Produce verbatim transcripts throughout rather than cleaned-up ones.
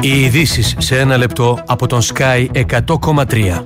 Οι ειδήσεις σε ένα λεπτό από τον Sky εκατό κόμμα τρία.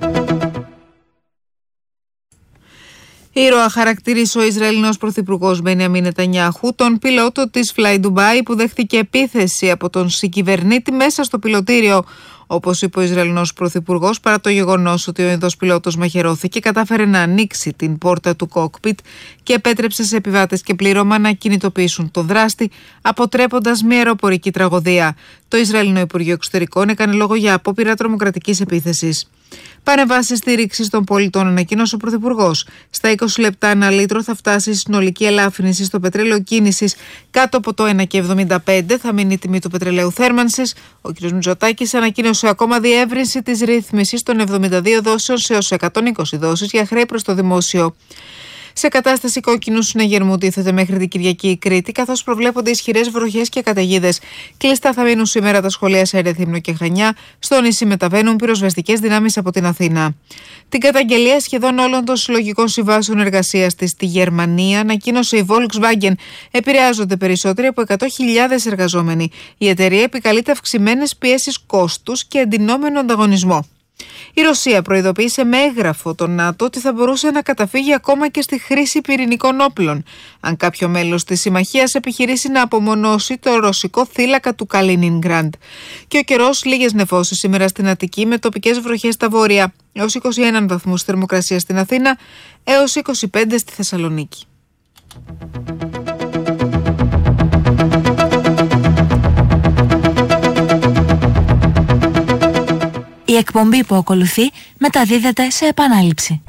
Ήρωα χαρακτήρισε ο Ισραηλινός πρωθυπουργός Μπενιαμίν Νετανιάχου τον πιλότο της Fly Dubai που δέχτηκε επίθεση από τον συγκυβερνήτη μέσα στο πιλωτήριο. Όπως είπε ο Ισραηλινός πρωθυπουργός, παρά το γεγονός ότι ο Ινδός πιλότος μαχαιρώθηκε, κατάφερε να ανοίξει την πόρτα του κόκπιτ και επέτρεψε σε επιβάτες και πλήρωμα να κινητοποιήσουν τον δράστη, αποτρέποντας μια αεροπορική τραγωδία. Το Ισραηλινό Υπουργείο Εξωτερικών έκανε λόγο για απόπειρα τρομοκρατικής επίθεσης. Παρεμβάσεις στήριξης των πολιτών, ανακοίνωσε ο Πρωθυπουργός. Στα είκοσι λεπτά ένα λίτρο θα φτάσει η συνολική ελάφρυνση στο πετρέλαιο κίνησης κάτω από το ένα κόμμα εβδομήντα πέντε. Θα μείνει η τιμή του πετρελαίου θέρμανσης. Ο κ. Μητσοτάκης ανακοίνωσε ακόμα διεύρυνση της ρύθμισης των εβδομήντα δύο δόσεων σε έως εκατόν είκοσι δόσεις για χρέη προς το δημόσιο. Σε κατάσταση κόκκινου συναγερμού τίθεται μέχρι την Κυριακή η Κρήτη, καθώς προβλέπονται ισχυρές βροχές και καταιγίδες. Κλειστά θα μείνουν σήμερα τα σχολεία σε Ερεθύμνο και Χανιά. Στο νησί μεταβαίνουν πυροσβεστικές δυνάμεις από την Αθήνα. Την καταγγελία σχεδόν όλων των συλλογικών συμβάσεων εργασίας της στη Γερμανία ανακοίνωσε η Volkswagen. Επηρεάζονται περισσότεροι από εκατό χιλιάδες εργαζόμενοι. Η εταιρεία επικαλείται αυξημένες πιέσεις κόστους και εντυνόμενο ανταγωνισμό. Η Ρωσία προειδοποίησε με έγγραφο τον ΝΑΤΟ ότι θα μπορούσε να καταφύγει ακόμα και στη χρήση πυρηνικών όπλων, αν κάποιο μέλος της συμμαχίας επιχειρήσει να απομονώσει το ρωσικό θύλακα του Καλίνινγκραντ. Και ο καιρός, λίγες νεφώσεις σήμερα στην Αττική με τοπικές βροχές στα βόρεια, έως είκοσι ένα βαθμούς θερμοκρασία στην Αθήνα, έως είκοσι πέντε στη Θεσσαλονίκη. Η εκπομπή που ακολουθεί μεταδίδεται σε επανάληψη.